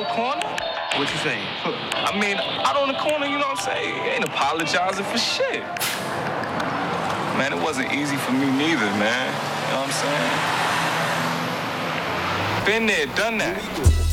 corner. What you saying? I mean, out on the corner, you know what I'm saying? He ain't apologizing for shit. Man, it wasn't easy for me neither, man. You know what I'm saying? Been there, done that.